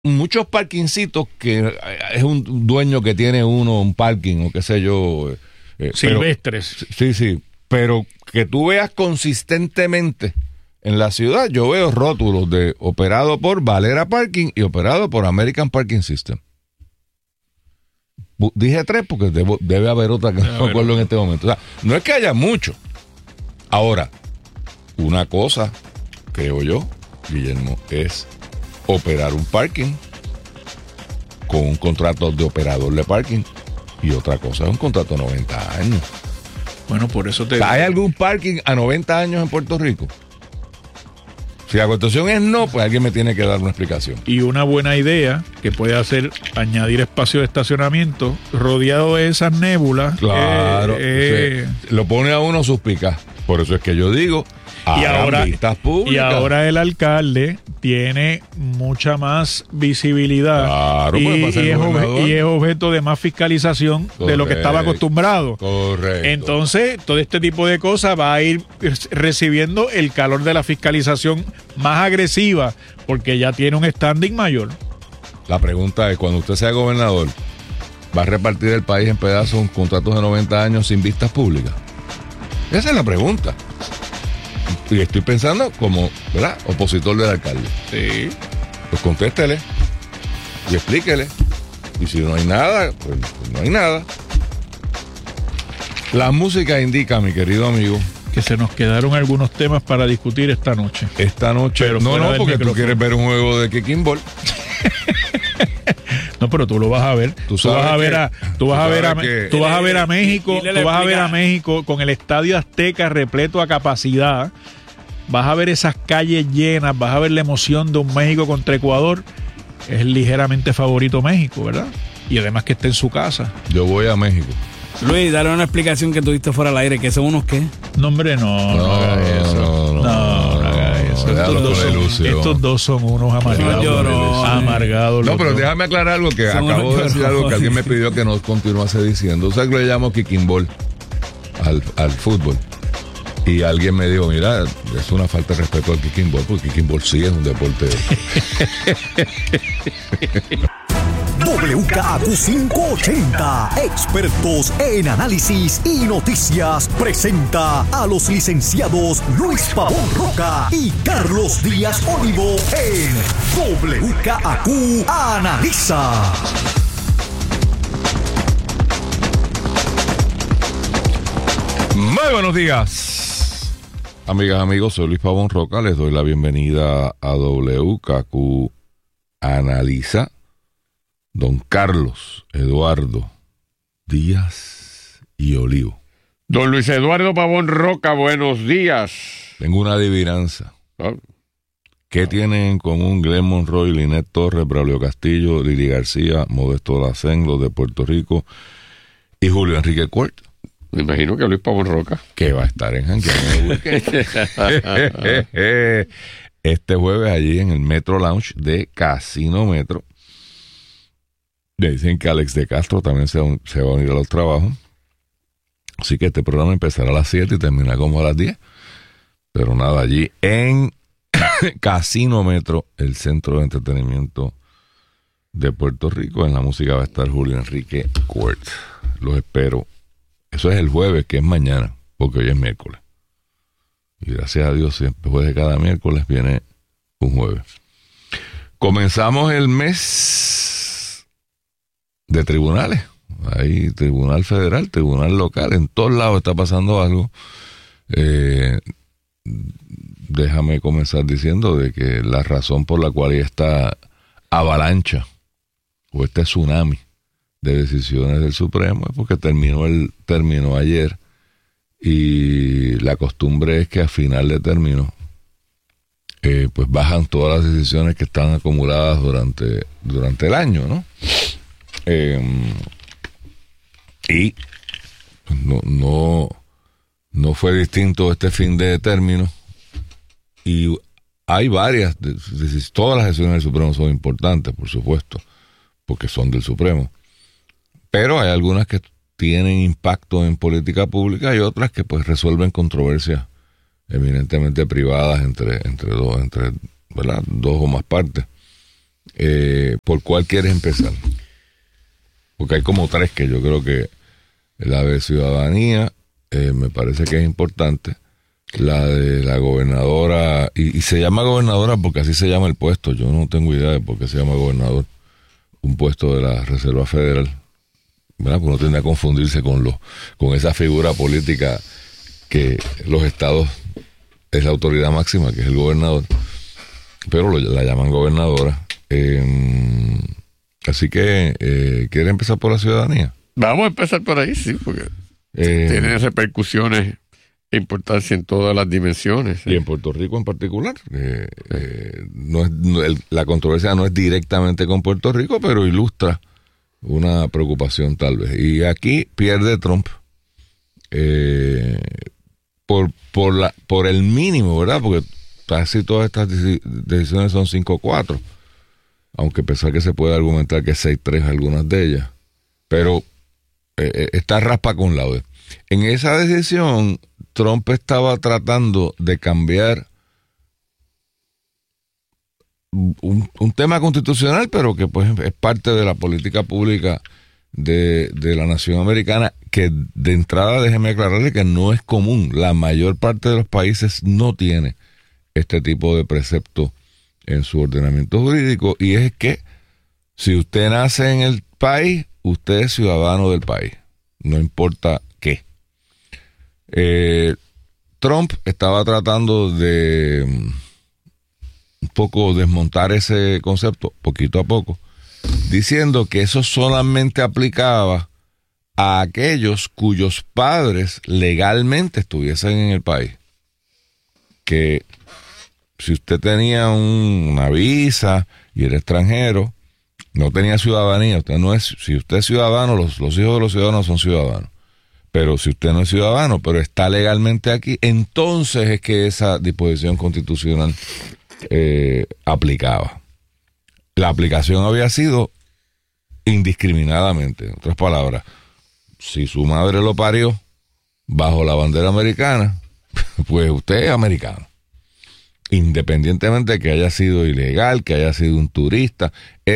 muchos parkingcitos que es un dueño que tiene un parking o qué sé yo. Silvestres. Sí, pero que tú veas consistentemente en la ciudad, yo veo rótulos de operado por Valera Parking y operado por American Parking System. Dije 3 porque debe haber otra que no me acuerdo en este momento. O sea, no es que haya mucho. Ahora, una cosa, creo yo, Guillermo, es operar un parking con un contrato de operador de parking y otra cosa es un contrato a 90 años. Bueno, por eso ¿Hay algún parking a 90 años en Puerto Rico? Si la contestación es no, pues alguien me tiene que dar una explicación. Y una buena idea que puede hacer añadir espacio de estacionamiento rodeado de esas nébulas. Claro, lo pone a uno suspicaz. Por eso es que yo digo, vistas públicas. Y ahora el alcalde tiene mucha más visibilidad. Claro, y es objeto de más fiscalización. Correcto. De lo que estaba acostumbrado. Correcto. Entonces, todo este tipo de cosas va a ir recibiendo el calor de la fiscalización más agresiva, porque ya tiene un standing mayor. La pregunta es, cuando usted sea gobernador, ¿va a repartir el país en pedazos con contratos de 90 años sin vistas públicas? Esa es la pregunta. Y estoy pensando como, ¿verdad?, opositor del alcalde. Sí. Pues contéstele y explíquele. Y si no hay nada, pues no hay nada. La música indica, mi querido amigo, que se nos quedaron algunos temas para discutir esta noche. Pero no, porque tú quieres ver un juego de kicking ball. No, pero tú lo vas a ver. Tú vas a ver a México con el Estadio Azteca repleto a capacidad. Vas a ver esas calles llenas, vas a ver la emoción de un México contra Ecuador. Es ligeramente favorito México, ¿verdad? Y además que está en su casa. Yo voy a México. Luis, dale una explicación que tuviste fuera del aire, que son unos qué. No, hombre, no haga eso. No haga eso. Estos dos son unos amargados. No, pero déjame aclarar algo, que acabo de decir algo que alguien me pidió que no continuase diciendo. O sea, que le llamo kicking ball al fútbol. Y alguien me dijo, mira, es una falta de respeto al kicking ball, porque kicking ball sí es un deporte. WKQ 580, expertos en análisis y noticias, presenta a los licenciados Luis Pavón Roca y Carlos Díaz Olivo en WKQ Analiza. Muy buenos días, amigas, amigos, soy Luis Pavón Roca, les doy la bienvenida a WKQ Analiza. Don Carlos Eduardo Díaz y Olivo. Don Luis Eduardo Pavón Roca, buenos días. Tengo una adivinanza. ¿Qué tienen en común Glenn Monroy, Linet Torres, Braulio Castillo, Lili García, Modesto Lacén, los de Puerto Rico y Julio Enrique Court? Me imagino que Luis Pavón Roca. Que va a estar en Jangueano este jueves allí en el Metro Lounge de Casino Metro. Le dicen que Alex de Castro también se va a unir a los trabajos. Así que este programa empezará a las 7 y termina como a las 10. Pero nada, allí en Casino Metro, el centro de entretenimiento de Puerto Rico. En la música va a estar Julio Enrique Court. Los espero. Eso es el jueves, que es mañana, porque hoy es miércoles. Y gracias a Dios, siempre después de cada miércoles viene un jueves. Comenzamos el mes de tribunales. Hay tribunal federal, tribunal local, en todos lados está pasando algo. Déjame comenzar diciendo de que la razón por la cual hay esta avalancha o este tsunami de decisiones del Supremo es porque terminó ayer, y la costumbre es que a final de término pues bajan todas las decisiones que están acumuladas durante el año, ¿no? Y no fue distinto este fin de término, y hay varias, todas las decisiones del Supremo son importantes, por supuesto, porque son del Supremo, pero hay algunas que tienen impacto en política pública y otras que pues resuelven controversias eminentemente privadas entre dos, ¿verdad?, dos o más partes. ¿Por cuál quieres empezar? Porque hay como 3 que yo creo que la de ciudadanía me parece que es importante. La de la gobernadora, y se llama gobernadora porque así se llama el puesto. Yo no tengo idea de por qué se llama gobernador, un puesto de la Reserva Federal, ¿verdad? Porque no tendría que confundirse con esa figura política que los estados es la autoridad máxima, que es el gobernador, pero la llaman gobernadora. Así que, ¿quiere empezar por la ciudadanía? Vamos a empezar por ahí, sí, porque tiene repercusiones e importancia en todas las dimensiones. Y en Puerto Rico en particular. La controversia no es directamente con Puerto Rico, pero ilustra una preocupación tal vez. Y aquí pierde Trump por el mínimo, ¿verdad? Porque casi todas estas decisiones son 5-4, aunque pensar que se puede argumentar que es 6-3 algunas de ellas, pero está raspa con laude. En esa decisión, Trump estaba tratando de cambiar un tema constitucional, pero que pues es parte de la política pública de la nación americana, que de entrada déjeme aclararle que no es común. La mayor parte de los países no tiene este tipo de precepto en su ordenamiento jurídico, y es que si usted nace en el país, usted es ciudadano del país, no importa qué. Trump estaba tratando de un poco desmontar ese concepto, poquito a poco, diciendo que eso solamente aplicaba a aquellos cuyos padres legalmente estuviesen en el país. Que si usted tenía una visa y era extranjero, no tenía ciudadanía, si usted es ciudadano, los hijos de los ciudadanos son ciudadanos. Pero si usted no es ciudadano, pero está legalmente aquí, entonces es que esa disposición constitucional aplicaba. La aplicación había sido indiscriminadamente. En otras palabras, si su madre lo parió bajo la bandera americana, pues usted es americano. Independientemente de que haya sido ilegal, que haya sido un turista,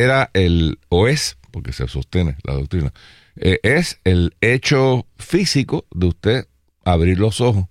porque se sostiene la doctrina, es el hecho físico de usted abrir los ojos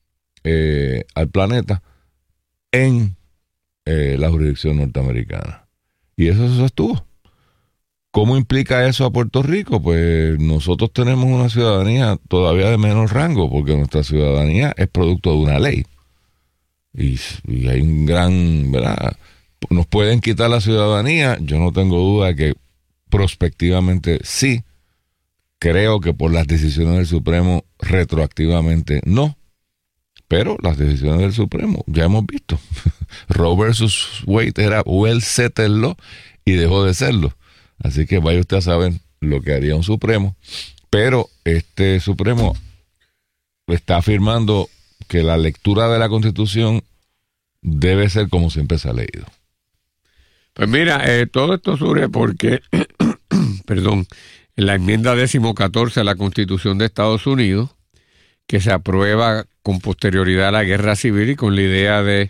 al planeta en la jurisdicción norteamericana. Y eso se sostuvo. ¿Cómo implica eso a Puerto Rico? Pues nosotros tenemos una ciudadanía todavía de menor rango, porque nuestra ciudadanía es producto de una ley. Y hay un gran, ¿verdad? Nos pueden quitar la ciudadanía, yo no tengo duda de que prospectivamente sí. Creo que por las decisiones del Supremo retroactivamente no. Pero las decisiones del Supremo, ya hemos visto. Roe versus Wade era well settled law y dejó de serlo. Así que vaya usted a saber lo que haría un Supremo. Pero este Supremo está afirmando que la lectura de la Constitución debe ser como siempre se ha leído. Pues mira, todo esto surge porque, perdón, en la enmienda 14 a la Constitución de Estados Unidos, que se aprueba con posterioridad a la Guerra Civil y con la idea de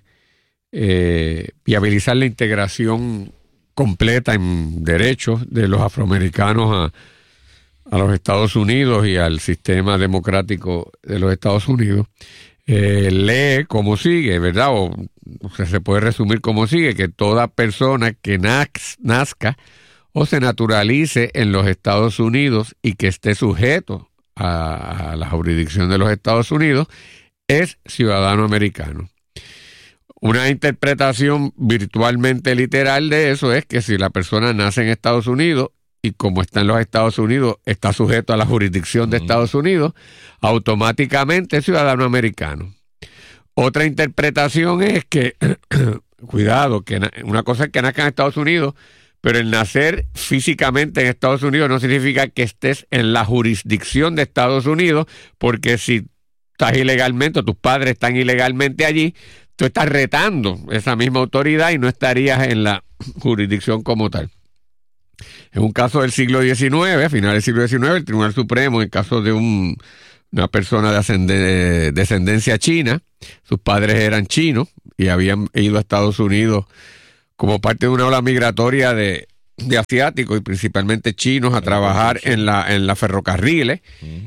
viabilizar la integración completa en derechos de los afroamericanos a los Estados Unidos y al sistema democrático de los Estados Unidos, lee como sigue, ¿verdad? O sea, se puede resumir como sigue, que toda persona que nazca o se naturalice en los Estados Unidos y que esté sujeto a la jurisdicción de los Estados Unidos es ciudadano americano. Una interpretación virtualmente literal de eso es que si la persona nace en Estados Unidos y como está en los Estados Unidos está sujeto a la jurisdicción de Estados Unidos, automáticamente es ciudadano americano. Otra interpretación es que, cuidado, que una cosa es que nazca en Estados Unidos, pero el nacer físicamente en Estados Unidos no significa que estés en la jurisdicción de Estados Unidos, porque si estás ilegalmente o tus padres están ilegalmente allí, tú estás retando esa misma autoridad y no estarías en la jurisdicción como tal. En un caso del siglo XIX, a finales del siglo XIX, el Tribunal Supremo, en caso de una persona de descendencia china, sus padres eran chinos y habían ido a Estados Unidos como parte de una ola migratoria de asiáticos y principalmente chinos a trabajar en la ferrocarriles,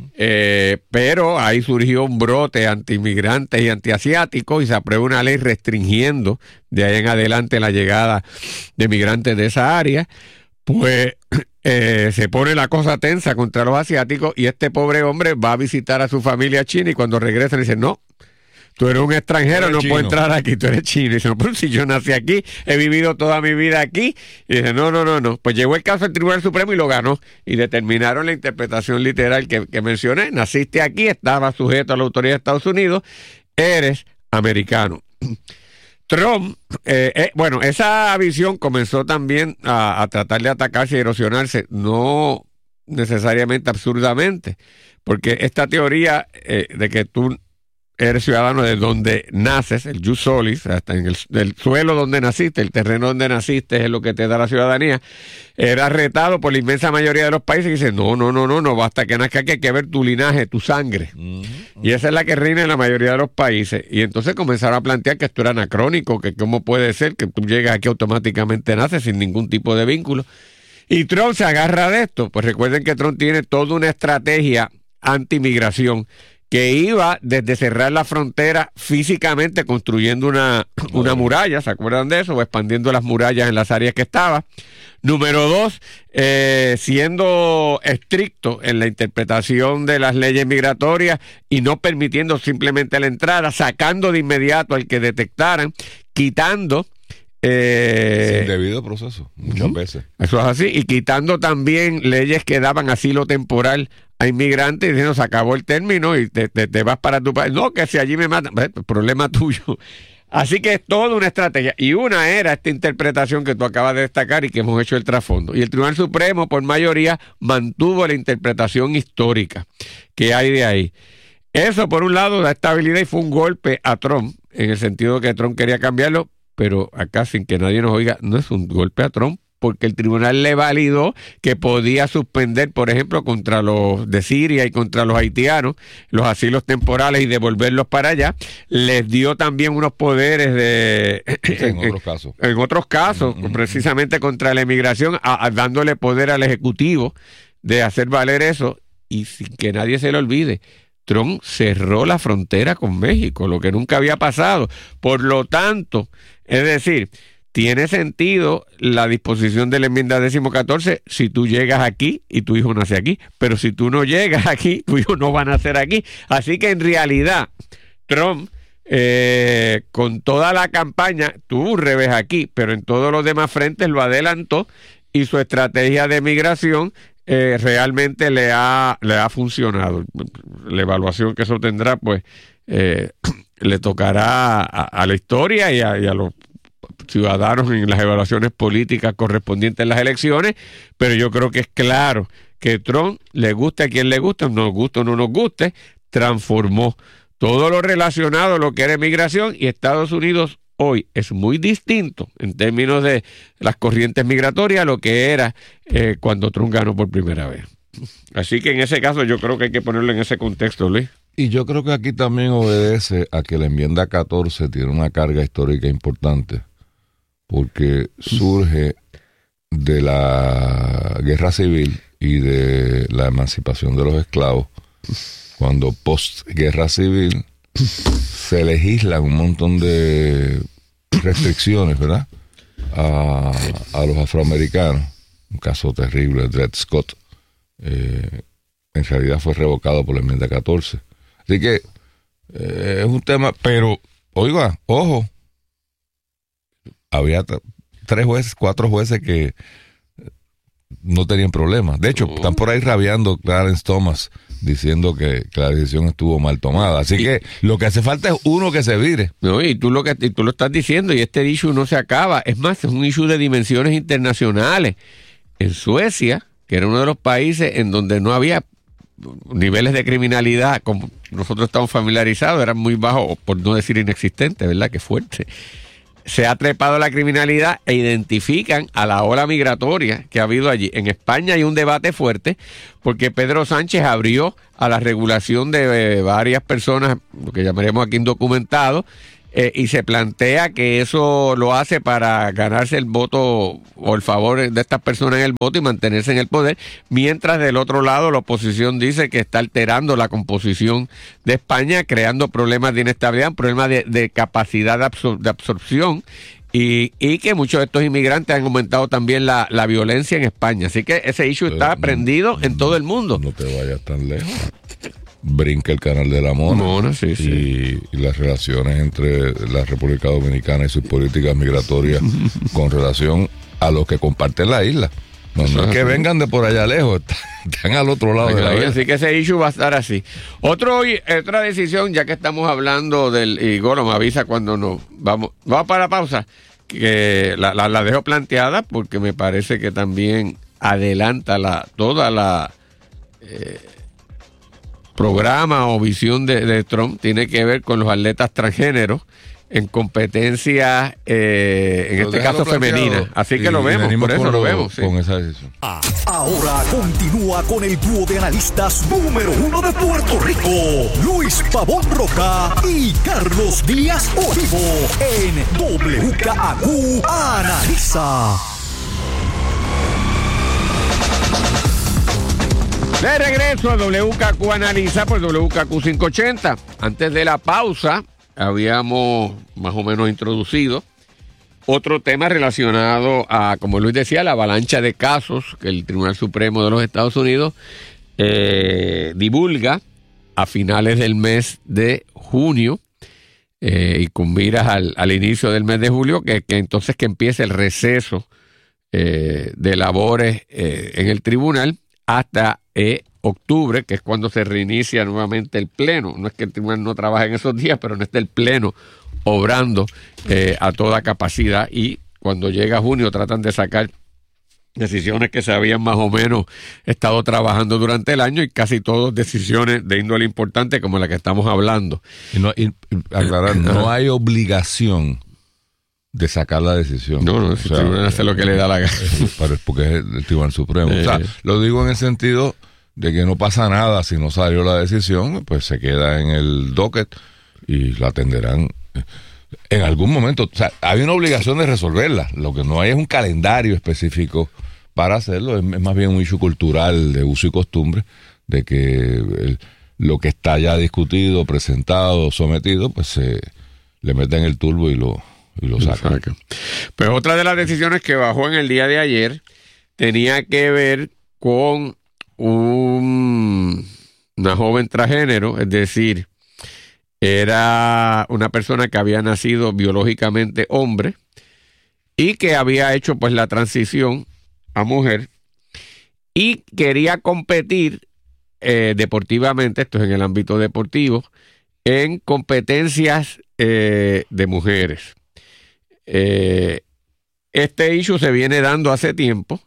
pero ahí surgió un brote anti-inmigrantes y anti-asiáticos y se aprueba una ley restringiendo de ahí en adelante la llegada de migrantes de esa área. Pues se pone la cosa tensa contra los asiáticos y este pobre hombre va a visitar a su familia china y cuando regresa le dice, no, tú eres un extranjero, no puedes entrar aquí, tú eres chino. Y dice, no, pero si yo nací aquí, he vivido toda mi vida aquí. Y dice, no. Pues llegó el caso al Tribunal Supremo y lo ganó. Y determinaron la interpretación literal que mencioné. Naciste aquí, estabas sujeto a la autoridad de Estados Unidos, eres americano. Trump, bueno, esa visión comenzó también a tratar de atacarse y erosionarse, no necesariamente absurdamente, porque esta teoría de que tú eres ciudadano de donde naces, el jus solis, hasta en el suelo donde naciste, el terreno donde naciste es lo que te da la ciudadanía, era retado por la inmensa mayoría de los países que dicen, no, basta que nazca aquí, hay que ver tu linaje, tu sangre. Y esa es la que reina en la mayoría de los países. Y entonces comenzaron a plantear que esto era anacrónico, que cómo puede ser que tú llegas aquí automáticamente naces sin ningún tipo de vínculo. Y Trump se agarra de esto. Pues recuerden que Trump tiene toda una estrategia anti-migración que iba desde cerrar la frontera físicamente construyendo una muralla, ¿se acuerdan de eso? O expandiendo las murallas en las áreas que estaba. Número 2, siendo estricto en la interpretación de las leyes migratorias y no permitiendo simplemente la entrada, sacando de inmediato al que detectaran, quitando sin debido proceso, muchas veces. Eso es así, y quitando también leyes que daban asilo temporal a inmigrantes, diciendo se acabó el término y te vas para tu país. No, que si allí me matan, problema tuyo. Así que es toda una estrategia. Y una era esta interpretación que tú acabas de destacar y que hemos hecho el trasfondo. Y el Tribunal Supremo, por mayoría, mantuvo la interpretación histórica que hay de ahí. Eso, por un lado, da estabilidad y fue un golpe a Trump, en el sentido que Trump quería cambiarlo, pero acá, sin que nadie nos oiga, no es un golpe a Trump, porque el tribunal le validó que podía suspender, por ejemplo, contra los de Siria y contra los haitianos, los asilos temporales y devolverlos para allá. Les dio también unos poderes en otros casos, precisamente contra la inmigración, dándole poder al Ejecutivo de hacer valer eso. Y sin que nadie se lo olvide, Trump cerró la frontera con México, lo que nunca había pasado. Por lo tanto, es decir, tiene sentido la disposición de la enmienda 14 si tú llegas aquí y tu hijo nace aquí, pero si tú no llegas aquí, tu hijo no va a nacer aquí. Así que en realidad, Trump, con toda la campaña, tuvo un revés aquí, pero en todos los demás frentes lo adelantó y su estrategia de migración realmente le ha funcionado. La evaluación que eso tendrá, pues, le tocará a la historia y a los ciudadanos en las evaluaciones políticas correspondientes en las elecciones, pero yo creo que es claro que Trump, le guste a quien le guste, nos guste o no nos guste, transformó todo lo relacionado a lo que era migración, y Estados Unidos hoy es muy distinto en términos de las corrientes migratorias a lo que era cuando Trump ganó por primera vez. Así que en ese caso yo creo que hay que ponerlo en ese contexto, Luis. Y yo creo que aquí también obedece a que la enmienda 14 tiene una carga histórica importante, porque surge de la guerra civil y de la emancipación de los esclavos, cuando post-guerra civil se legislan un montón de restricciones, ¿verdad?, a los afroamericanos. Un caso terrible, Dred Scott, en realidad fue revocado por la enmienda 14. Así que es un tema, pero, oiga, ojo, había 4 jueces que no tenían problemas. De hecho, están por ahí rabiando Clarence Thomas, diciendo que la decisión estuvo mal tomada. Así que lo que hace falta es uno que se vire. No, y tú lo estás diciendo, y este issue no se acaba. Es más, es un issue de dimensiones internacionales. En Suecia, que era uno de los países en donde no había niveles de criminalidad como nosotros estamos familiarizados, eran muy bajos, por no decir inexistentes, ¿verdad? Qué fuerte. Se ha trepado la criminalidad e identifican a la ola migratoria que ha habido allí. En España hay un debate fuerte porque Pedro Sánchez abrió a la regulación de varias personas, lo que llamaríamos aquí indocumentados, y se plantea que eso lo hace para ganarse el voto o el favor de estas personas en el voto y mantenerse en el poder, mientras del otro lado la oposición dice que está alterando la composición de España, creando problemas de inestabilidad, problemas de capacidad de absorción, y que muchos de estos inmigrantes han aumentado también la violencia en España. Así que ese issue está prendido en todo el mundo. No te vayas tan lejos. Brinca el canal de la Mona, sí. Y las relaciones entre la República Dominicana y sus políticas migratorias con relación a los que comparten la isla. No es que vengan de por allá lejos, están al otro lado de la isla. Así que ese issue va a estar así. Otra decisión, ya que estamos hablando y Golo me avisa cuando nos vamos para la pausa, que la dejo planteada porque me parece que también adelanta toda la programa o visión de Trump. Tiene que ver con los atletas transgéneros en competencias, en este caso femeninas. Así que lo vemos, por eso lo vemos. Con esa decisión. Ahora continúa con el dúo de analistas número 1 de Puerto Rico, Luis Pavón Roca y Carlos Díaz Olivo, en WKAQ Analiza. De regreso a WKQ Analiza por WKQ 580. Antes de la pausa, habíamos más o menos introducido otro tema relacionado a, como Luis decía, la avalancha de casos que el Tribunal Supremo de los Estados Unidos divulga a finales del mes de junio y con miras al inicio del mes de julio, que entonces que empiece el receso de labores en el tribunal hasta octubre, que es cuando se reinicia nuevamente el pleno. No es que el tribunal no trabaje en esos días, pero no está el pleno obrando a toda capacidad, y cuando llega junio tratan de sacar decisiones que se habían más o menos estado trabajando durante el año, y casi todas decisiones de índole importante como la que estamos hablando. Aclarar, no hay obligación de sacar la decisión. No, si el tribunal hace lo que le da la gana. Porque es el Tribunal Supremo. O sea, lo digo en el sentido de que no pasa nada si no salió la decisión, pues se queda en el docket y la atenderán en algún momento. O sea, hay una obligación de resolverla. Lo que no hay es un calendario específico para hacerlo. Es más bien un issue cultural de uso y costumbre, de que lo que está ya discutido, presentado, sometido, pues se le meten el turbo y lo sacan. Pues otra de las decisiones que bajó en el día de ayer tenía que ver con una joven transgénero, es decir, era una persona que había nacido biológicamente hombre y que había hecho pues la transición a mujer y quería competir deportivamente, esto es en el ámbito deportivo, en competencias de mujeres. Este issue se viene dando hace tiempo,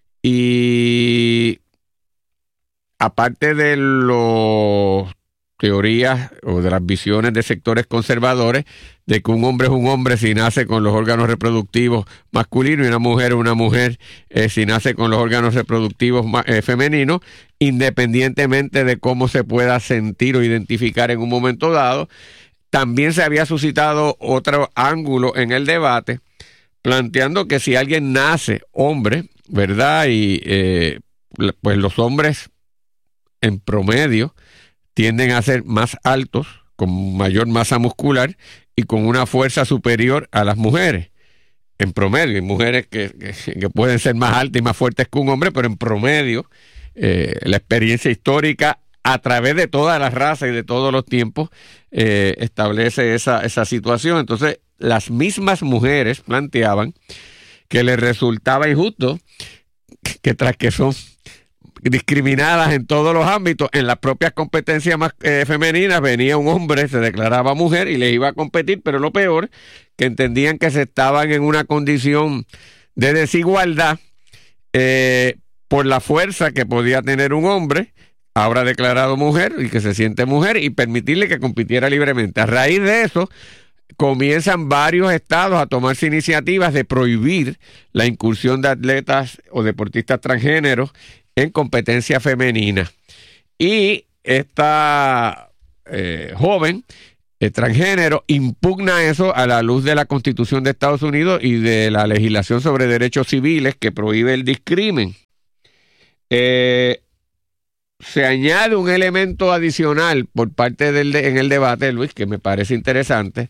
y aparte de las teorías o de las visiones de sectores conservadores de que un hombre es un hombre si nace con los órganos reproductivos masculinos, y una mujer es una mujer si nace con los órganos reproductivos femeninos, independientemente de cómo se pueda sentir o identificar en un momento dado, también se había suscitado otro ángulo en el debate, planteando que si alguien nace hombre, ¿verdad? Y pues los hombres en promedio tienden a ser más altos, con mayor masa muscular y con una fuerza superior a las mujeres. En promedio, hay mujeres que pueden ser más altas y más fuertes que un hombre, pero en promedio, la experiencia histórica a través de todas las razas y de todos los tiempos establece esa situación. Entonces, las mismas mujeres planteaban que les resultaba injusto que tras que son discriminadas en todos los ámbitos, en las propias competencias más femeninas venía un hombre, se declaraba mujer y les iba a competir, pero lo peor, que entendían que se estaban en una condición de desigualdad por la fuerza que podía tener un hombre, ahora declarado mujer y que se siente mujer, y permitirle que compitiera libremente. A raíz de eso, comienzan varios estados a tomarse iniciativas de prohibir la incursión de atletas o deportistas transgéneros en competencia femenina. Y esta joven transgénero, impugna eso a la luz de la Constitución de Estados Unidos y de la legislación sobre derechos civiles que prohíbe el discrimen. Se añade un elemento adicional por parte en el debate, Luis, que me parece interesante.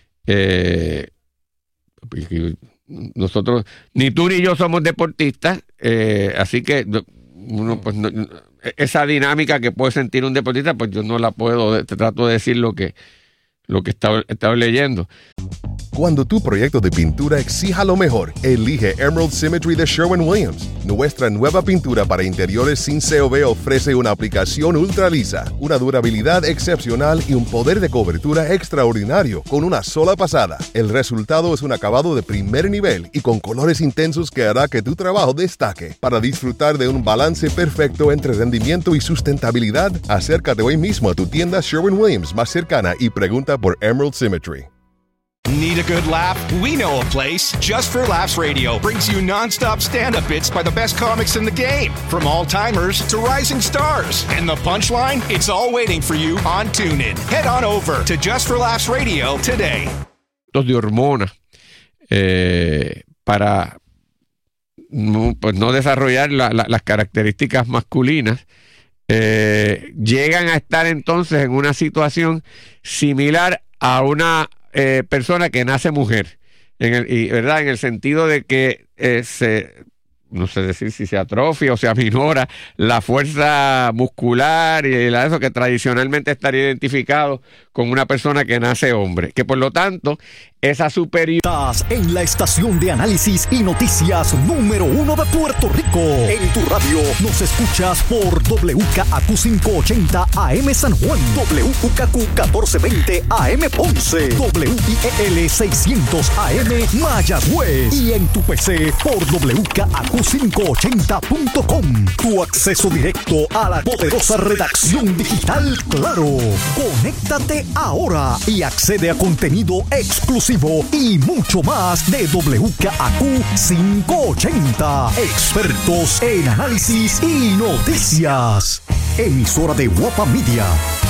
Nosotros, ni tú ni yo somos deportistas, así que uno, pues, esa dinámica que puede sentir un deportista, pues yo no la puedo, trato de decir lo que estaba leyendo. Cuando tu proyecto de pintura exija lo mejor, elige Emerald Symmetry de Sherwin-Williams. Nuestra nueva pintura para interiores sin COV ofrece una aplicación ultra lisa, una durabilidad excepcional y un poder de cobertura extraordinario con una sola pasada. El resultado es un acabado de primer nivel y con colores intensos que hará que tu trabajo destaque. Para disfrutar de un balance perfecto entre rendimiento y sustentabilidad, acércate hoy mismo a tu tienda Sherwin-Williams más cercana y pregunta por Emerald Symmetry. Need a good laugh? We know a place. Just for Laughs Radio brings you non-stop stand-up bits by the best comics in the game, from all-timers to rising stars. And the punchline? It's all waiting for you on TuneIn. Head on over to Just for Laughs Radio today. De hormonas para no desarrollar las características masculinas, llegan a estar entonces en una situación similar a una persona que nace mujer, ¿verdad? En el sentido de que no sé decir si se atrofia o se aminora la fuerza muscular y eso que tradicionalmente estaría identificado con una persona que nace hombre, que por lo tanto esa superioridad. Estás en la estación de análisis y noticias número 1 de Puerto Rico. En tu radio nos escuchas por WKAQ 580 AM San Juan, WKAQ 1420 AM Ponce, WIEL 600 AM Mayagüez y en tu PC por WKAQ580.com. Tu acceso directo a la poderosa redacción digital Claro. Conéctate ahora y accede a contenido exclusivo y mucho más de WKAQ 580. Expertos en análisis y noticias. Emisora de Guapa Media.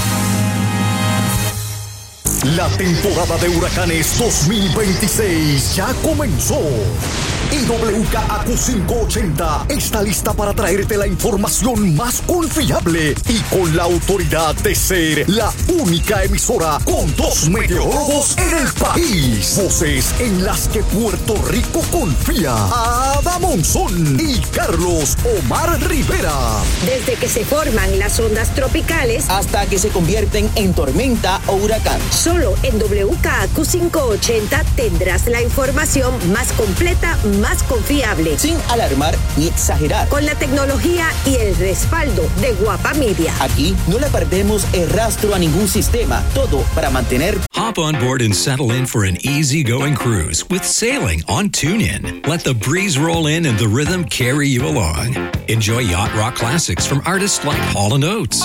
La temporada de huracanes 2026 ya comenzó. Y WKAQ 580 está lista para traerte la información más confiable y con la autoridad de ser la única emisora con 2 meteorólogos en el país. Voces en las que Puerto Rico confía. Ada Monzón y Carlos Omar Rivera. Desde que se forman las ondas tropicales hasta que se convierten en tormenta o huracán. Solo en WKAQ 580 tendrás la información más completa, más confiable, sin alarmar ni exagerar, con la tecnología y el respaldo de Guapa Media. Aquí no le perdemos el rastro a ningún sistema, todo para mantener. Hop on board and settle in for an easy-going cruise with sailing on TuneIn. Let the breeze roll in and the rhythm carry you along. Enjoy yacht rock classics from artists like Hall & Oates,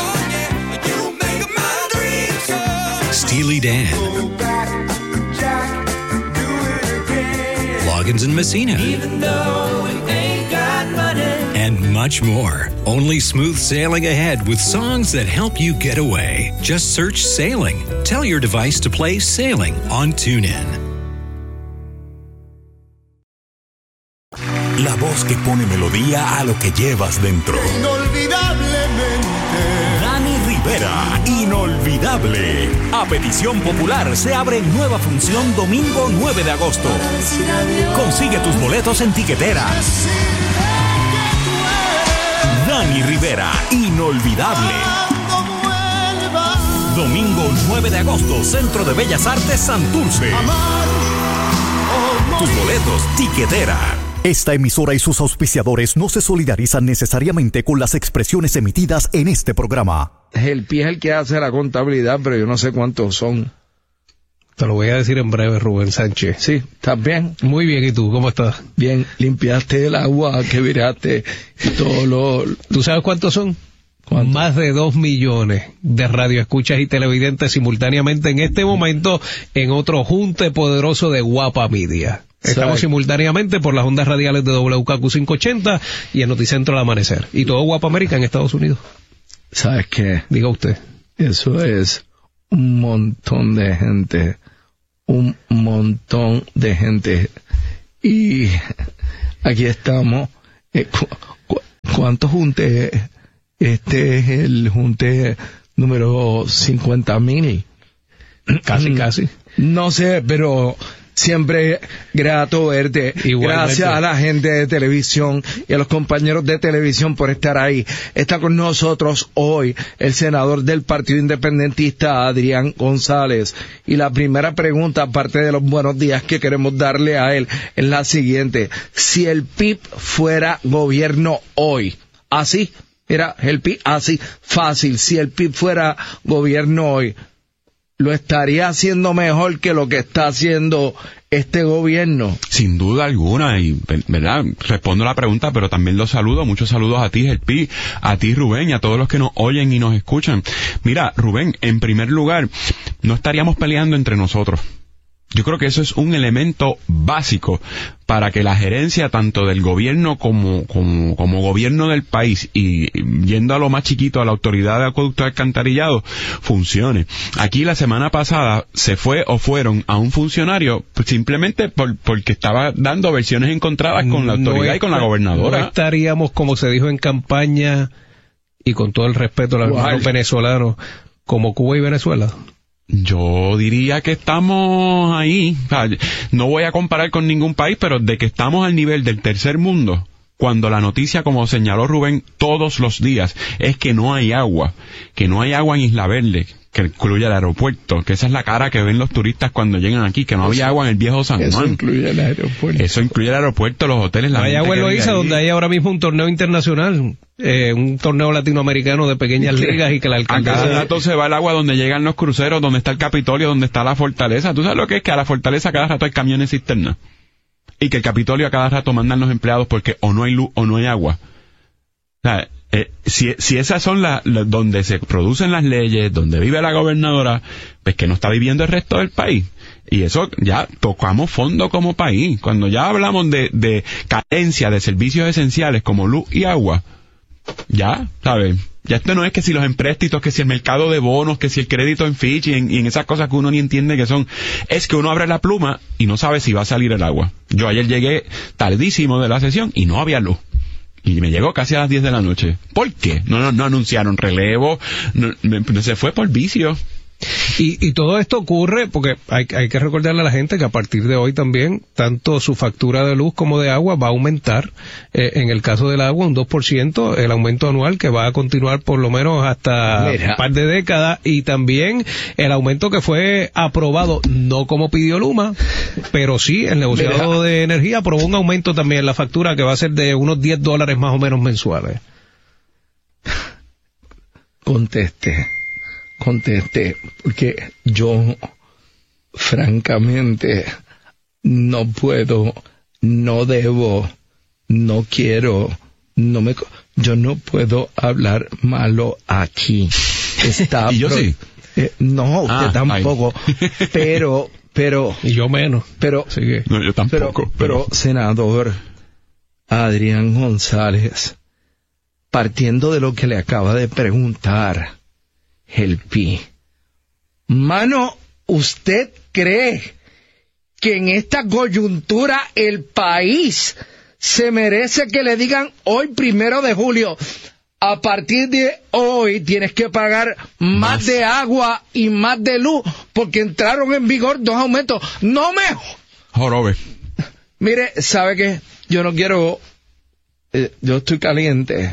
Steely Dan, Loggins and Messina, and much more. Only smooth sailing ahead with songs that help you get away. Just search Sailing. Tell your device to play Sailing on TuneIn. La voz que pone melodía a lo que llevas dentro. Inolvidablemente. Dani Rivera, Inolvidable. A petición popular se abre nueva función domingo 9 de agosto. Consigue tus boletos en Tiquetera. Dani Rivera, Inolvidable. Domingo 9 de agosto, Centro de Bellas Artes Santurce. Tus boletos, Tiquetera. Esta emisora y sus auspiciadores no se solidarizan necesariamente con las expresiones emitidas en este programa. El pie es el que hace la contabilidad, pero yo no sé cuántos son. Te lo voy a decir en breve, Rubén Sánchez. Sí, ¿estás bien? Muy bien, ¿y tú? ¿Cómo estás? Bien, limpiaste el agua que viraste y todo lo... ¿Tú sabes cuántos son? ¿Cuánto? Más de 2 millones de radioescuchas y televidentes simultáneamente en este momento en otro junte poderoso de Guapa Media. Estamos simultáneamente por las ondas radiales de WKAQ 580 y en Noticentro al amanecer. Y todo Guapa América en Estados Unidos. ¿Sabes qué? Diga usted. Eso es un montón de gente. Y aquí estamos. ¿Cuántos juntes? Este es el junte número 50.000. Casi. No sé, pero siempre grato verte. Igualmente. Gracias a la gente de televisión y a los compañeros de televisión por estar ahí. Está con nosotros hoy el senador del Partido Independentista, Adrián González. Y la primera pregunta, aparte de los buenos días que queremos darle a él, es la siguiente. Si el PIB fuera gobierno hoy, así, mira, el PIB, así, fácil, si el PIB fuera gobierno hoy, ¿lo estaría haciendo mejor que lo que está haciendo este gobierno? Sin duda alguna, y verdad, respondo la pregunta, pero también los saludo, muchos saludos a ti, Gelpi, a ti, Rubén, y a todos los que nos oyen y nos escuchan. Mira, Rubén, en primer lugar, no estaríamos peleando entre nosotros. Yo creo que eso es un elemento básico para que la gerencia tanto del gobierno como gobierno del país, y yendo a lo más chiquito, a la autoridad de acueducto y alcantarillado, funcione. Aquí la semana pasada se fue o fueron a un funcionario simplemente porque estaba dando versiones encontradas con la autoridad y con la gobernadora. No estaríamos, como se dijo en campaña, y con todo el respeto a los hermanos venezolanos, como Cuba y Venezuela. Yo diría que estamos ahí. O sea, no voy a comparar con ningún país, pero de que estamos al nivel del tercer mundo, cuando la noticia, como señaló Rubén, todos los días, es que no hay agua en Isla Verde, que incluye el aeropuerto, que esa es la cara que ven los turistas cuando llegan aquí, que no había agua en el viejo San Juan. Eso incluye el aeropuerto. Eso incluye el aeropuerto, los hoteles, la gente. No hay agua en Loíza, donde hay ahora mismo un torneo internacional, un torneo latinoamericano de pequeñas ligas, y que la alcaldesa... A cada rato se va el agua donde llegan los cruceros, donde está el Capitolio, donde está la fortaleza. ¿Tú sabes lo que es? Que a la fortaleza cada rato hay camiones cisterna. Y que el Capitolio a cada rato mandan los empleados porque o no hay luz o no hay agua. O sea, si esas son donde se producen las leyes, donde vive la gobernadora, pues que no está viviendo el resto del país. Y eso ya tocamos fondo como país. Cuando ya hablamos de carencia de servicios esenciales como luz y agua, ya, ¿sabes? Ya esto no es que si los empréstitos, que si el mercado de bonos, que si el crédito en Fitch y en esas cosas que uno ni entiende que son. Es que uno abre la pluma y no sabe si va a salir el agua. Yo ayer llegué tardísimo de la sesión y no había luz. Y me llegó casi a las 10 de la noche. ¿Por qué? No anunciaron relevo, se fue por vicio. Y todo esto ocurre porque hay que recordarle a la gente que a partir de hoy también, tanto su factura de luz como de agua va a aumentar. En el caso del agua, un 2%, el aumento anual que va a continuar por lo menos hasta un par de décadas, y también el aumento que fue aprobado, no como pidió Luma, pero sí el negociado de energía aprobó un aumento también en la factura que va a ser de unos $10 más o menos mensuales. Conteste, porque yo, francamente, no puedo, no debo, no quiero, yo no puedo hablar malo aquí. ¿Y yo sí? No, usted tampoco, pero... Y yo menos. Pero, no, yo tampoco. Pero, senador Adrián González, partiendo de lo que le acaba de preguntar Gelpi, mano, ¿usted cree que en esta coyuntura el país se merece que le digan hoy, 1 de julio, a partir de hoy tienes que pagar más de agua y más de luz porque entraron en vigor 2 aumentos? No me jorobe. Mire, ¿sabe qué? Yo no quiero, yo estoy caliente,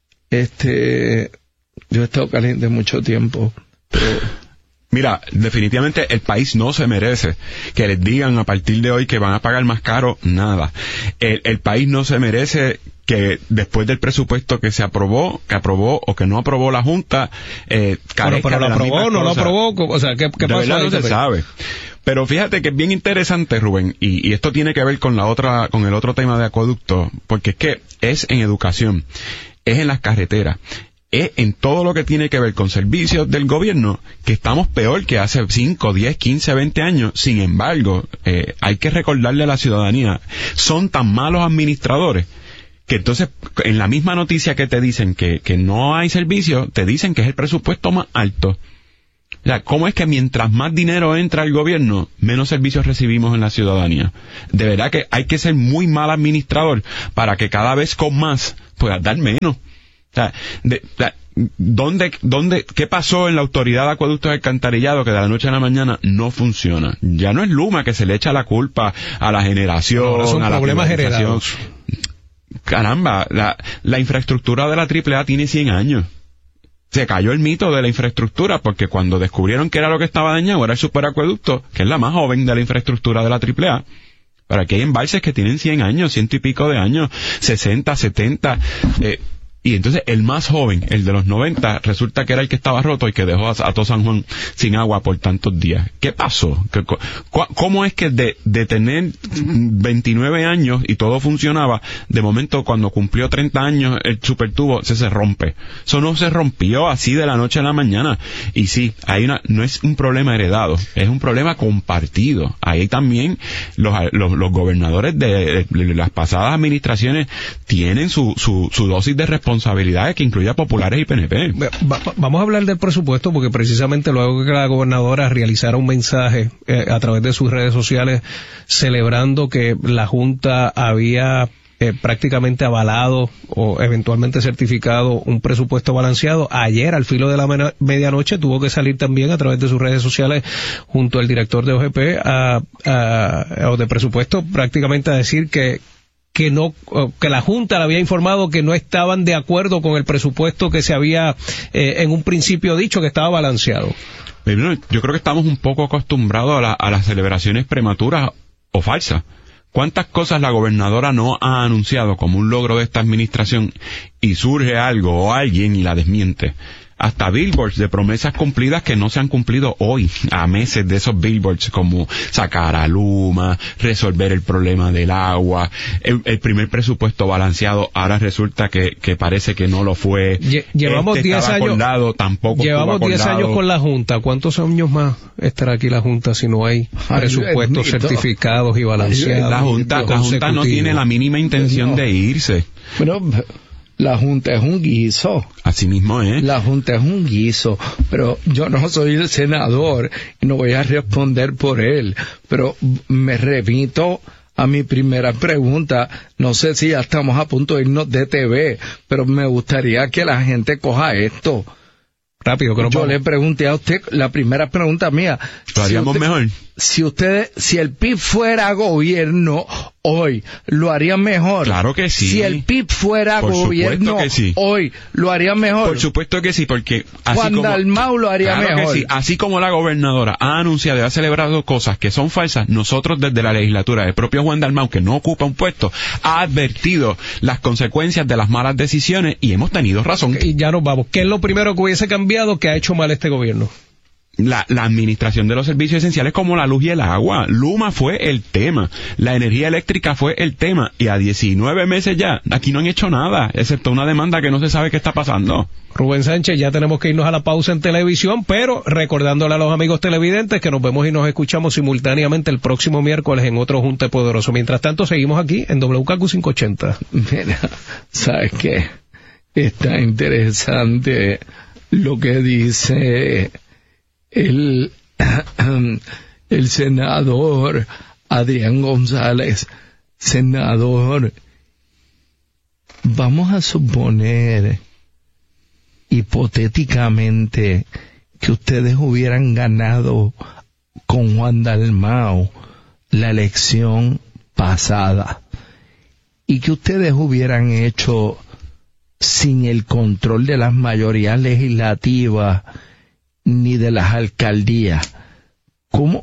yo he estado caliente mucho tiempo, pero... Mira, definitivamente el país no se merece que les digan a partir de hoy que van a pagar más caro, nada. El país no se merece que después del presupuesto que se aprobó, que aprobó o que no aprobó la Junta, pero lo aprobó, no lo aprobó, o sea, ¿qué pasó? De verdad no se sabe. Pero fíjate que es bien interesante, Rubén, y esto tiene que ver con el otro tema de acueducto, porque es que es en educación, es en las carreteras, es en todo lo que tiene que ver con servicios del gobierno, que estamos peor que hace 5, 10, 15, 20 años. Sin embargo, hay que recordarle a la ciudadanía, son tan malos administradores que entonces en la misma noticia que te dicen que no hay servicio, te dicen que es el presupuesto más alto. O sea, ¿cómo es que mientras más dinero entra al gobierno, menos servicios recibimos en la ciudadanía? De verdad que hay que ser muy mal administrador para que cada vez con más puedas dar menos. O sea, ¿qué pasó en la Autoridad de Acueductos y Alcantarillado que de la noche a la mañana no funciona? Ya no es Luma que se le echa la culpa a la generación, son a la problemas privatización. heredados. Caramba, la infraestructura de la AAA tiene 100 años. Se cayó el mito de la infraestructura porque cuando descubrieron que era lo que estaba dañado era el superacueducto, que es la más joven de la infraestructura de la AAA. Pero aquí hay embalses que tienen 100 años, 100 y pico de años, 60, 70... y entonces el más joven, el de los 90, resulta que era el que estaba roto y que dejó a todo San Juan sin agua por tantos días. ¿Qué pasó? ¿Cómo es que de tener 29 años y todo funcionaba, de momento cuando cumplió 30 años el supertubo se rompe? Eso no se rompió así de la noche a la mañana. Y sí, no es un problema heredado, es un problema compartido. Ahí también los gobernadores de las pasadas administraciones tienen su dosis de responsabilidades que incluye a populares y PNP. Vamos a hablar del presupuesto porque precisamente luego que la gobernadora realizara un mensaje a través de sus redes sociales celebrando que la Junta había prácticamente avalado o eventualmente certificado un presupuesto balanceado. Ayer, al filo de la medianoche, tuvo que salir también a través de sus redes sociales junto al director de OGP o de presupuesto prácticamente a decir que la Junta le había informado que no estaban de acuerdo con el presupuesto que se había en un principio dicho que estaba balanceado. Yo creo que estamos un poco acostumbrados a las celebraciones prematuras o falsas. ¿Cuántas cosas la gobernadora no ha anunciado como un logro de esta administración y surge algo o alguien y la desmiente? Hasta billboards de promesas cumplidas que no se han cumplido hoy, a meses de esos billboards, como sacar a Luma, resolver el problema del agua, el primer presupuesto balanceado, ahora resulta que parece que no lo fue. Llevamos 10 años, llevamos 10 años con la Junta. ¿Cuántos años más estará aquí la Junta si no hay presupuestos certificados y balanceados? La Junta no tiene la mínima intención de irse. Pero la Junta es un guiso. Así mismo es. La Junta es un guiso, pero yo no soy el senador y no voy a responder por él, pero me remito a mi primera pregunta. No sé si ya estamos a punto de irnos de TV, pero me gustaría que la gente coja esto. Rápido, que yo le pregunté a usted, la primera pregunta mía. ¿Lo haríamos mejor? Si el PIB fuera gobierno hoy, ¿lo haría mejor? Claro que sí. Si el PIB fuera gobierno hoy, ¿lo haría mejor? Por supuesto que sí, porque Juan Dalmau lo haría mejor. Que sí. Así como la gobernadora ha anunciado y ha celebrado cosas que son falsas, nosotros desde la legislatura, el propio Juan Dalmau, que no ocupa un puesto, ha advertido las consecuencias de las malas decisiones y hemos tenido razón. Y ya nos vamos. ¿Qué es lo primero que hubiese cambiado que ha hecho mal este gobierno? La administración de los servicios esenciales como la luz y el agua. Luma fue el tema, la energía eléctrica fue el tema, y a 19 meses ya, aquí no han hecho nada, excepto una demanda que no se sabe qué está pasando. Rubén Sánchez, ya tenemos que irnos a la pausa en televisión, pero recordándole a los amigos televidentes que nos vemos y nos escuchamos simultáneamente el próximo miércoles en otro Junte Poderoso. Mientras tanto, seguimos aquí en WKQ 580. Mira, ¿sabes qué? Está interesante lo que dice el senador Adrián González. Senador, vamos a suponer hipotéticamente que ustedes hubieran ganado con Juan Dalmau la elección pasada y que ustedes hubieran hecho sin el control de las mayorías legislativas ni de las alcaldías. ¿Cómo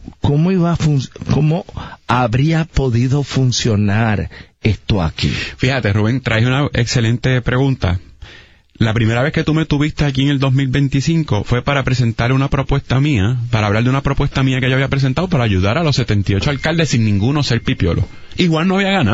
habría podido funcionar esto aquí? Fíjate, Rubén, traes una excelente pregunta. La primera vez que tú me tuviste aquí en el 2025 fue para presentar una propuesta mía, para hablar de una propuesta mía que yo había presentado para ayudar a los 78 alcaldes sin ninguno ser pipiolo. Igual no había ganado.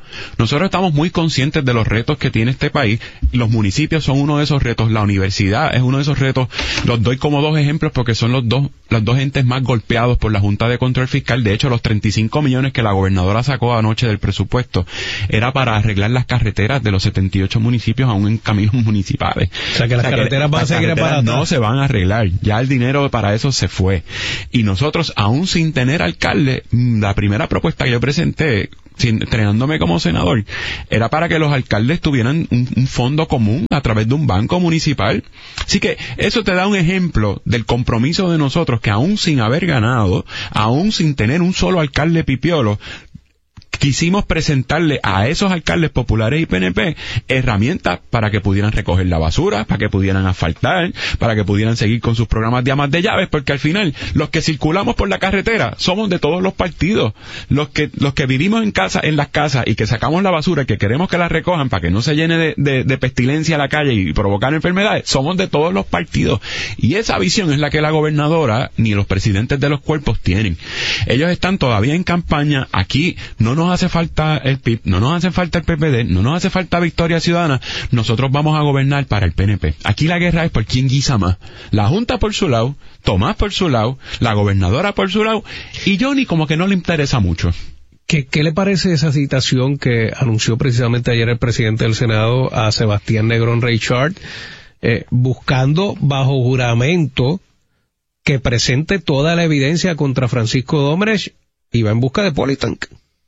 Nosotros estamos muy conscientes de los retos que tiene este país. Los municipios son uno de esos retos. La universidad es uno de esos retos. Los doy como dos ejemplos porque son los dos entes más golpeados por la Junta de Control Fiscal. De hecho, los 35 millones que la gobernadora sacó anoche del presupuesto era para arreglar las carreteras de los 78 municipios aún en caminos municipales. O sea, que las carreteras van a seguir para no se van a arreglar. Ya el dinero para eso se fue. Y nosotros, aún sin tener alcalde, la primera propuesta que yo presenté, entrenándome como senador, era para que los alcaldes tuvieran un fondo común a través de un banco municipal. Así que eso te da un ejemplo del compromiso de nosotros, que aún sin haber ganado, aún sin tener un solo alcalde pipiolo, quisimos presentarle a esos alcaldes populares y PNP herramientas para que pudieran recoger la basura, para que pudieran asfaltar, para que pudieran seguir con sus programas de amas de llaves, porque al final los que circulamos por la carretera somos de todos los partidos. Los que vivimos en las casas y que sacamos la basura y que queremos que la recojan para que no se llene de pestilencia la calle y provocar enfermedades, somos de todos los partidos. Y esa visión es la que la gobernadora ni los presidentes de los cuerpos tienen. Ellos están todavía en campaña. Aquí no nos hace falta el PIB, no nos hace falta el PPD, no nos hace falta Victoria Ciudadana. Nosotros vamos a gobernar para el PNP. Aquí la guerra es por quién guisa más. La Junta por su lado, Tomás por su lado, la gobernadora por su lado, y Johnny como que no le interesa mucho. ¿Qué le parece esa citación que anunció precisamente ayer el presidente del Senado a Sebastián Negrón Reichard, buscando bajo juramento que presente toda la evidencia contra Francisco Domenech y va en busca de Politank?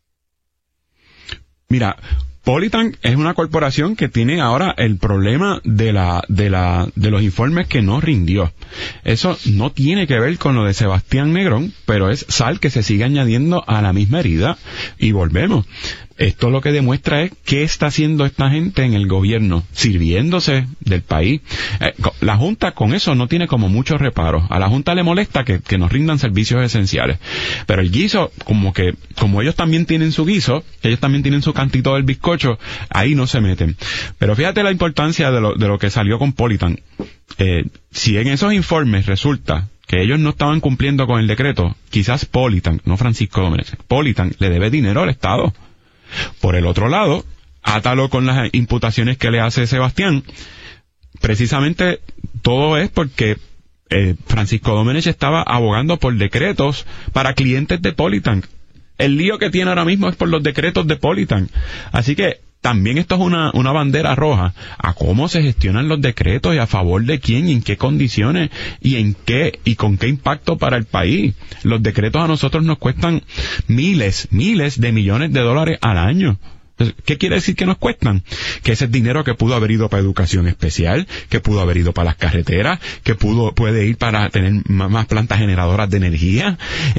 Mira, Politank es una corporación que tiene ahora el problema de los informes que no rindió. Eso no tiene que ver con lo de Sebastián Negrón, pero es sal que se sigue añadiendo a la misma herida. Y volvemos. Esto lo que demuestra es qué está haciendo esta gente en el gobierno, sirviéndose del país. La Junta con eso no tiene como muchos reparos. A la Junta le molesta que nos rindan servicios esenciales. Pero el guiso, como ellos también tienen su guiso, ellos también tienen su cantito del bizcocho, ahí no se meten. Pero fíjate la importancia de lo que salió con Politank. Si en esos informes resulta que ellos no estaban cumpliendo con el decreto, quizás Politank, no Francisco Domenech, Politank le debe dinero al Estado. Por el otro lado, átalo con las imputaciones que le hace Sebastián. Precisamente todo es porque Francisco Domenech estaba abogando por decretos para clientes de Politank. El lío que tiene ahora mismo es por los decretos de Politank. Así que también esto es una bandera roja a cómo se gestionan los decretos y a favor de quién y en qué condiciones y con qué impacto para el país. Los decretos a nosotros nos cuestan miles de millones de dólares al año. ¿Qué quiere decir que nos cuestan? Que ese es dinero que pudo haber ido para educación especial, que pudo haber ido para las carreteras, que puede ir para tener más plantas generadoras de energía,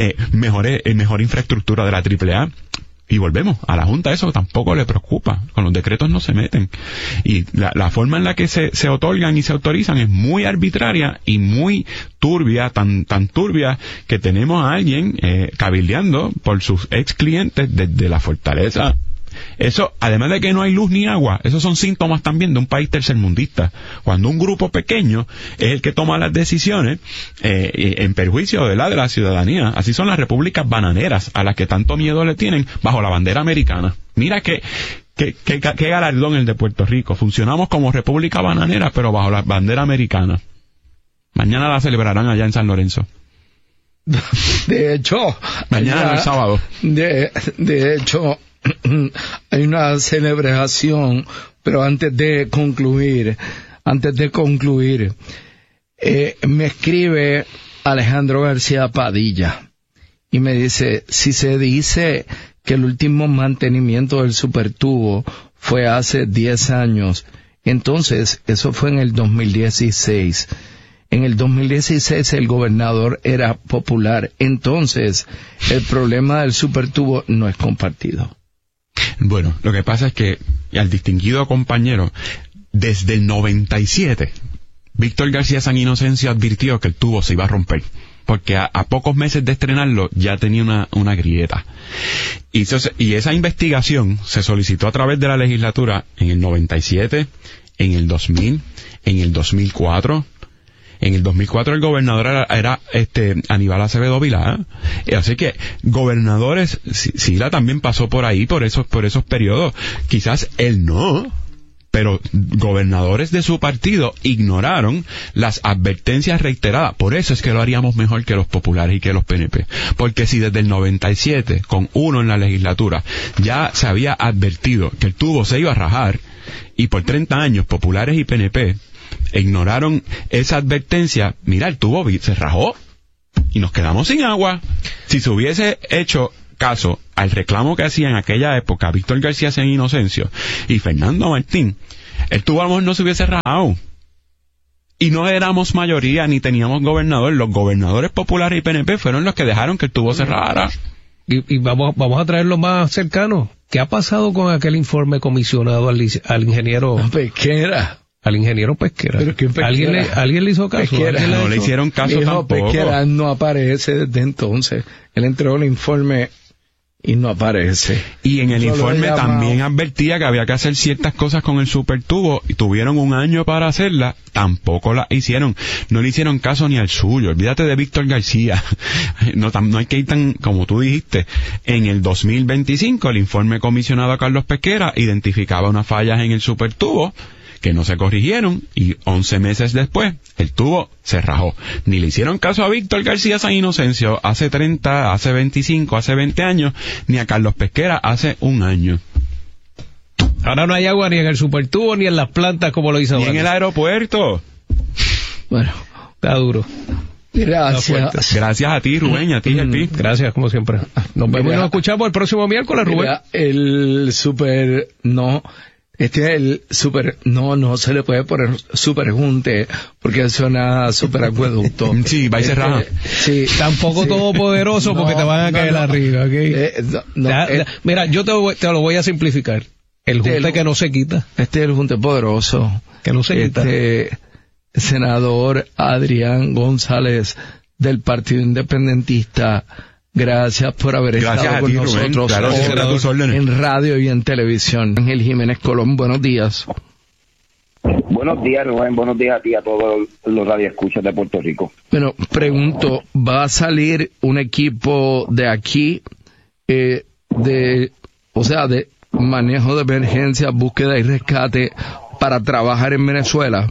mejor infraestructura de la AAA. Y volvemos, a la Junta eso tampoco le preocupa, con los decretos no se meten. Y la forma en la que se otorgan y se autorizan es muy arbitraria y muy turbia, tan turbia que tenemos a alguien cabildeando por sus ex clientes desde la fortaleza. Eso, además de que no hay luz ni agua, esos son síntomas también de un país tercermundista. Cuando un grupo pequeño es el que toma las decisiones en perjuicio de la ciudadanía. Así son las repúblicas bananeras a las que tanto miedo le tienen bajo la bandera americana. Mira qué galardón el de Puerto Rico. Funcionamos como república bananera, pero bajo la bandera americana. Mañana la celebrarán allá en San Lorenzo. De hecho, mañana no es sábado. De hecho, hay una celebración, pero antes de concluir, me escribe Alejandro García Padilla y me dice, si se dice que el último mantenimiento del supertubo fue hace 10 años, entonces eso fue en el 2016. En el 2016 el gobernador era popular, entonces el problema del supertubo no es compartido. Bueno, lo que pasa es que al distinguido compañero, desde el 97, Víctor García San Inocencio advirtió que el tubo se iba a romper, porque a pocos meses de estrenarlo ya tenía una grieta. Y esa investigación se solicitó a través de la legislatura en el 97, en el 2000, en el 2004, En el 2004 el gobernador era Aníbal Acevedo Vilá. Así que gobernadores, Sila también pasó por ahí, por esos periodos. Quizás él no, pero gobernadores de su partido ignoraron las advertencias reiteradas. Por eso es que lo haríamos mejor que los populares y que los PNP. Porque si desde el 97, con uno en la legislatura, ya se había advertido que el tubo se iba a rajar, y por 30 años populares y PNP ignoraron esa advertencia, mira, el tubo se rajó y nos quedamos sin agua. Si se hubiese hecho caso al reclamo que hacía en aquella época Víctor García San Inocencio y Fernando Martín, el tubo a lo mejor no se hubiese rajado. Y no éramos mayoría ni teníamos gobernador. Los gobernadores populares y PNP fueron los que dejaron que el tubo se rajara. Y vamos a traerlo más cercano. ¿Qué ha pasado con aquel informe comisionado al ingeniero Pesquera? Al ingeniero Pesquera. ¿Pero quién Pesquera? ¿Alguien le hizo caso? No le hicieron caso tampoco. Pesquera no aparece desde entonces. Él entregó el informe y no aparece. Y en el informe también advertía que había que hacer ciertas cosas con el supertubo, y tuvieron un año para hacerlas, tampoco las hicieron. No le hicieron caso ni al suyo. Olvídate de Víctor García. No hay que ir tan, como tú dijiste. En el 2025 el informe comisionado a Carlos Pesquera identificaba unas fallas en el supertubo que no se corrigieron, y 11 meses después el tubo se rajó. Ni le hicieron caso a Víctor García San Inocencio hace 30, hace 25, hace 20 años, ni a Carlos Pesquera hace un año. Ahora no hay agua ni en el supertubo ni en las plantas como lo hizo ni en el aeropuerto. Bueno, está duro. Gracias. Gracias a ti, Rubén, a ti, Gracias, como siempre. Nos vemos y nos escuchamos el próximo miércoles, Rubén. El super no se le puede poner superjunte porque suena super acueducto. Sí, va y se raja. Sí. Tampoco todopoderoso porque te van a caer arriba, ¿okay? Mira, yo te lo voy a simplificar. El junte que no se quita. Este es el junte poderoso. Que no se quita. Senador Adrián González del Partido Independentista, gracias por haber estado con nosotros, claro, en radio y en televisión. Ángel Jiménez Colón, buenos días. Buenos días, Rubén, buenos días a ti, a todos los radioescuchas de Puerto Rico. Bueno, pregunto, ¿va a salir un equipo de aquí, de manejo de emergencia, búsqueda y rescate para trabajar en Venezuela?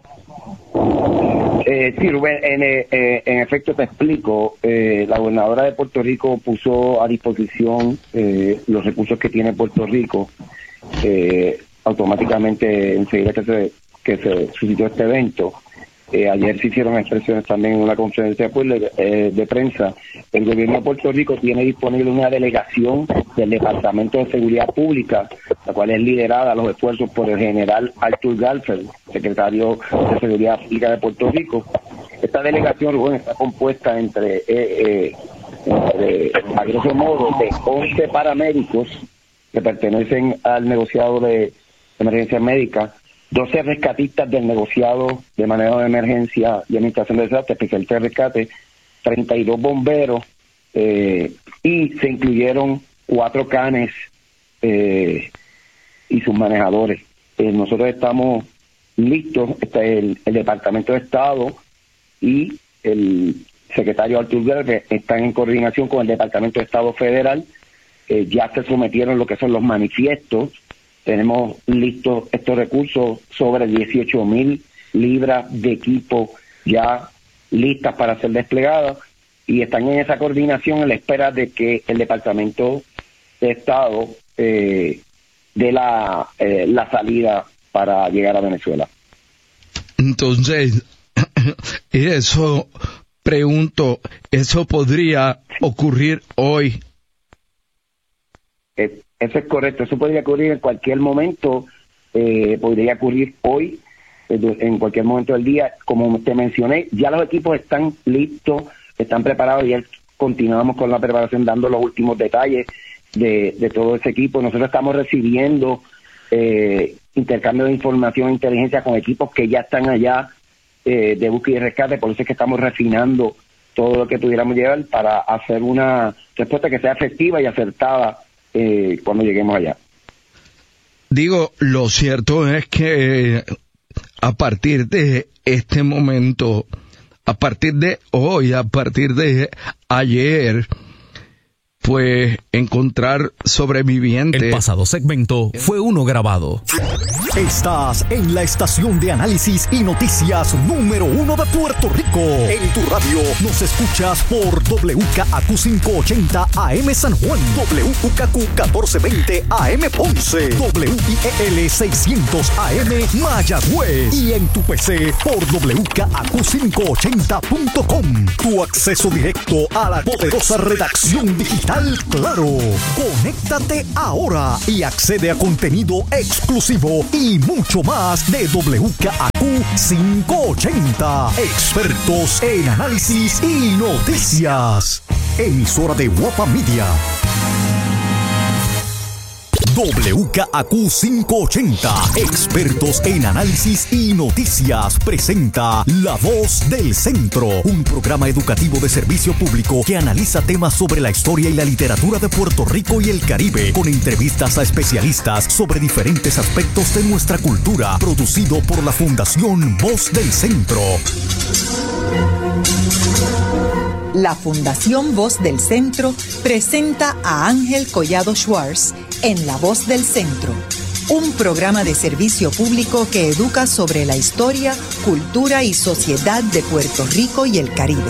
Sí, Rubén, en efecto te explico. La gobernadora de Puerto Rico puso a disposición los recursos que tiene Puerto Rico automáticamente enseguida que se suscitó este evento. Ayer se hicieron expresiones también en una conferencia de prensa. El gobierno de Puerto Rico tiene disponible una delegación del Departamento de Seguridad Pública, la cual es liderada a los esfuerzos por el general Arthur Galfeld, secretario de Seguridad Pública de Puerto Rico. Esta delegación, Rubén, está compuesta entre a grosso modo, de 11 paramédicos que pertenecen al negociado de emergencia médica, 12 rescatistas del negociado de manejo de emergencia y administración de desastres, especialistas de rescate, 32 bomberos, y se incluyeron 4 canes y sus manejadores. Nosotros estamos listos, el Departamento de Estado y el secretario Arthur Galfeld están en coordinación con el Departamento de Estado Federal. Ya se sometieron lo que son los manifiestos. Tenemos listos estos recursos, sobre 18,000 libras de equipo ya listas para ser desplegadas, y están en esa coordinación en la espera de que el Departamento de Estado dé la salida para llegar a Venezuela. Entonces, eso podría ocurrir hoy. Eso es correcto, eso podría ocurrir en cualquier momento, podría ocurrir hoy, en cualquier momento del día. Como te mencioné, ya los equipos están listos, están preparados, y continuamos con la preparación dando los últimos detalles de todo ese equipo. Nosotros estamos recibiendo intercambio de información e inteligencia con equipos que ya están allá de búsqueda y rescate, por eso es que estamos refinando todo lo que pudiéramos llevar para hacer una respuesta que sea efectiva y acertada cuando lleguemos allá. Digo, lo cierto es que a partir de este momento a partir de hoy, a partir de ayer, pues encontrar sobrevivientes. El pasado segmento fue uno grabado. Estás en la estación de análisis y noticias número 1 de Puerto Rico. En tu radio nos escuchas por WKAQ 580 AM San Juan, WKQ 1420 AM Ponce, WIEL 600 AM Mayagüez y en tu PC por WKAQ580.com. Tu acceso directo a la poderosa redacción digital Claro. Conéctate ahora y accede a contenido exclusivo y mucho más de WKAQ 580. Expertos en análisis y noticias. Emisora de Guapa Media. WKAQ 580, expertos en análisis y noticias, presenta La Voz del Centro, un programa educativo de servicio público que analiza temas sobre la historia y la literatura de Puerto Rico y el Caribe, con entrevistas a especialistas sobre diferentes aspectos de nuestra cultura, producido por la Fundación Voz del Centro. La Fundación Voz del Centro presenta a Ángel Collado Schwartz en La Voz del Centro, un programa de servicio público que educa sobre la historia, cultura y sociedad de Puerto Rico y el Caribe.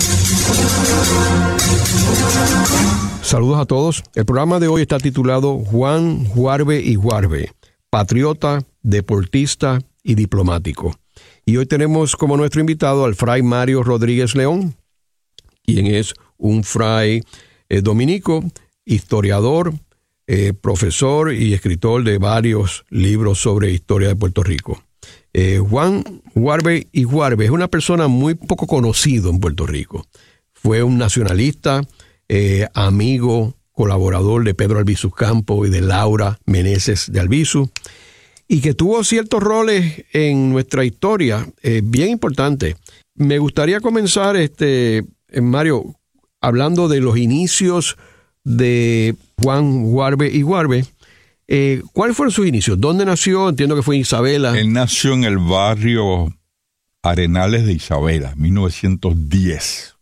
Saludos a todos. El programa de hoy está titulado Juan Juarbe y Juarbe, patriota, deportista y diplomático. Y hoy tenemos como nuestro invitado al fray Mario Rodríguez León, quien es un fray dominico, historiador, profesor y escritor de varios libros sobre historia de Puerto Rico. Juan Juarbe y Juarbe es una persona muy poco conocido en Puerto Rico. Fue un nacionalista, amigo, colaborador de Pedro Albizu Campos y de Laura Meneses de Albizu, y que tuvo ciertos roles en nuestra historia bien importantes. Me gustaría comenzar, Mario, hablando de los inicios de Juan Juarbe y Juarbe. ¿Cuáles fueron sus inicios? ¿Dónde nació? Entiendo que fue en Isabela. Él nació en el barrio Arenales de Isabela, 1910.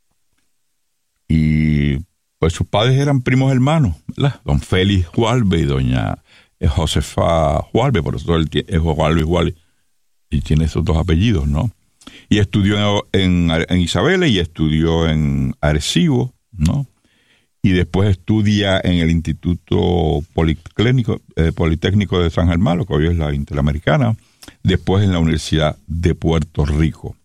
Y pues sus padres eran primos hermanos, ¿verdad? Don Félix Juarbe y doña Josefa Juarbe, por eso él es Juarbe y Juarbe, y tiene esos dos apellidos, ¿no? Y estudió en Isabela y estudió en Arecibo, ¿no? Y después estudia en el Instituto Politécnico de San Germán, lo que hoy es la Interamericana, después en la Universidad de Puerto Rico.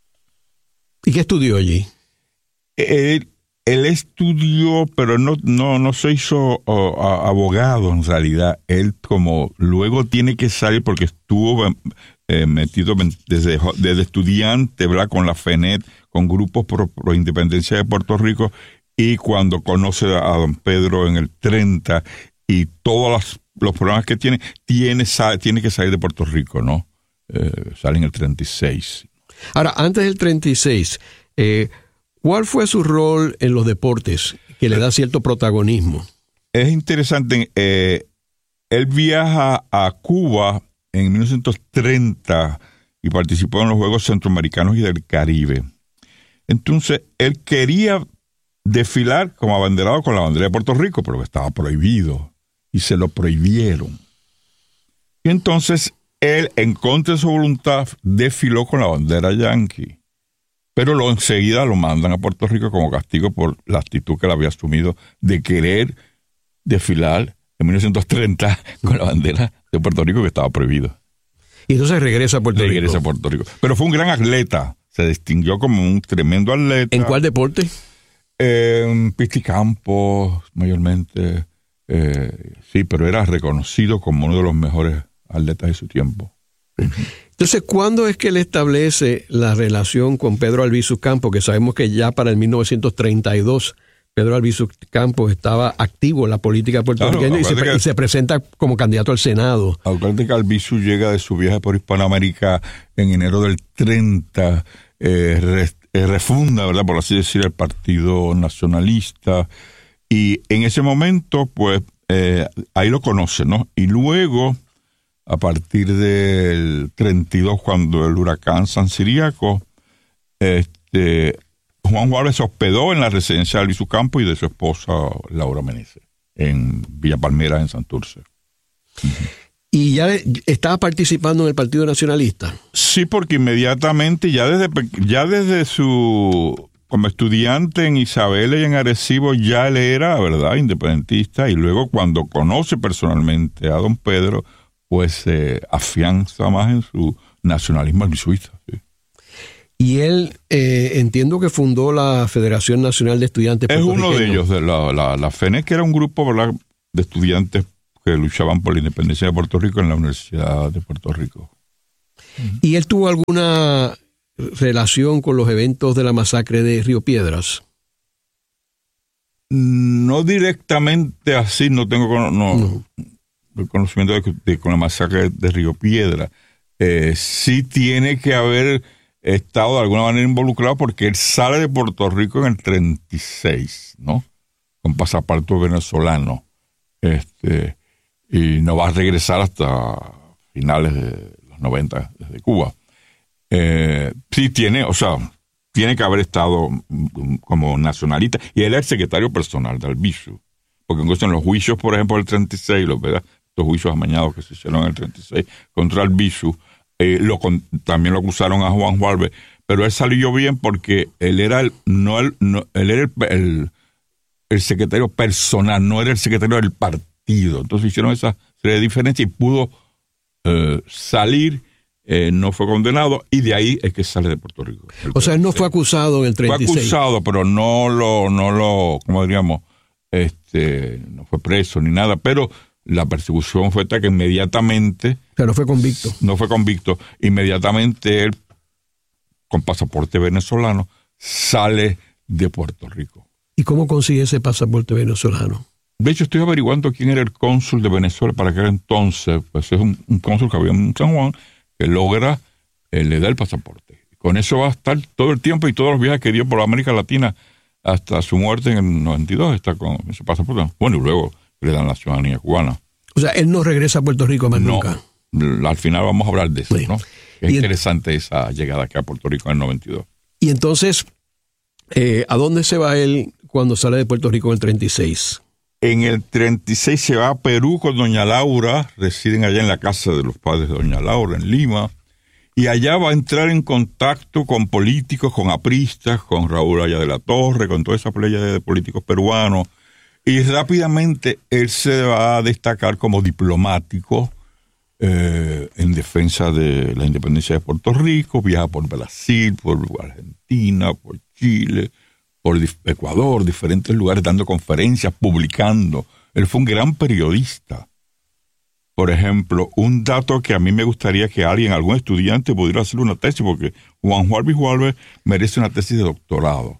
¿Y qué estudió allí? Él estudió, pero no se hizo abogado en realidad. Él como luego tiene que salir porque estuvo metido desde estudiante, ¿verdad? Con la FENET, con grupos por independencia de Puerto Rico, y cuando conoce a don Pedro en el 30 y todos los problemas que tiene que salir de Puerto Rico, ¿no? Sale en el 36. Ahora, antes del 36, ¿cuál fue su rol en los deportes que le da cierto protagonismo? Es interesante. Él viaja a Cuba en 1930 y participó en los Juegos Centroamericanos y del Caribe. Entonces, él quería desfilar como abanderado con la bandera de Puerto Rico, pero estaba prohibido y se lo prohibieron. Y entonces, él, en contra de su voluntad, desfiló con la bandera yanqui. Pero enseguida lo mandan a Puerto Rico como castigo por la actitud que él había asumido de querer desfilar en 1930 con la bandera de Puerto Rico, que estaba prohibido. Y entonces regresa a Puerto Rico. Pero fue un gran atleta. Se distinguió como un tremendo atleta. ¿En cuál deporte? Pista y campo, mayormente. Sí, pero era reconocido como uno de los mejores atletas de su tiempo. Entonces, ¿cuándo es que él establece la relación con Pedro Albizu Campos? Que sabemos que ya para el 1932 Pedro Albizu Campos estaba activo en la política puertorriqueña, y se presenta como candidato al Senado. Acuérdate que Albizu llega de su viaje por Hispanoamérica en enero del 30, refunda, ¿verdad?, por así decir, el Partido Nacionalista, y en ese momento, pues, ahí lo conoce, ¿no? Y luego, a partir del 32, cuando el huracán San Ciriaco, Juan Juárez se hospedó en la residencia de Luis Campo y de su esposa Laura Meneses, en Villa Palmera, en Santurce. ¿Y ya estaba participando en el Partido Nacionalista? Sí, porque inmediatamente, ya desde su como estudiante en Isabela y en Arecibo, ya él era, ¿verdad?, independentista, y luego cuando conoce personalmente a don Pedro, pues se afianza más en su nacionalismo jesuita. Sí. Y él, entiendo que fundó la Federación Nacional de Estudiantes Puertorriqueños. Es uno de ellos, de la FENEC, que era un grupo, ¿verdad?, de estudiantes que luchaban por la independencia de Puerto Rico en la Universidad de Puerto Rico. ¿Y él tuvo alguna relación con los eventos de la masacre de Río Piedras? No directamente así, no tengo conocimiento con la masacre de Río Piedras. Sí tiene que haber estado de alguna manera involucrado porque él sale de Puerto Rico en el 36, ¿no? Con pasaporte venezolano. Y no va a regresar hasta finales de los 90 desde Cuba. Sí tiene que haber estado como nacionalista, y él es el secretario personal del Albizu, porque en los juicios, por ejemplo, del 36, estos juicios amañados que se hicieron en el 36 contra Albizu, también lo acusaron a Juan Juárez, pero él salió bien porque él era el secretario personal, no era el secretario del partido. Entonces hicieron esa serie de diferencias y pudo salir, no fue condenado, y de ahí es que sale de Puerto Rico. O sea, él no fue acusado en el 36. Fue acusado, pero no lo, como diríamos, no fue preso ni nada, pero la persecución fue tal que inmediatamente... O sea, no fue convicto. No fue convicto. Inmediatamente él, con pasaporte venezolano, sale de Puerto Rico. ¿Y cómo consigue ese pasaporte venezolano? De hecho, estoy averiguando quién era el cónsul de Venezuela para aquel entonces. Pues es un cónsul que había en San Juan que logra, le da el pasaporte. Con eso va a estar todo el tiempo y todos los viajes que dio por América Latina hasta su muerte en el 92, está con ese pasaporte. Bueno, y luego le dan la ciudadanía cubana. O sea, él no regresa a Puerto Rico más nunca. Al final vamos a hablar de eso, sí, ¿no? Es interesante esa llegada acá a Puerto Rico en el 92. Y entonces, ¿a dónde se va él cuando sale de Puerto Rico en el 36? En el 36 se va a Perú con doña Laura, residen allá en la casa de los padres de doña Laura, en Lima, y allá va a entrar en contacto con políticos, con apristas, con Raúl Aya de la Torre, con toda esa playa de políticos peruanos, y rápidamente él se va a destacar como diplomático en defensa de la independencia de Puerto Rico, viaja por Brasil, por Argentina, por Chile, por Ecuador, diferentes lugares, dando conferencias, publicando. Él fue un gran periodista. Por ejemplo, un dato que a mí me gustaría que algún estudiante pudiera hacer una tesis, porque Juan Juárez merece una tesis de doctorado.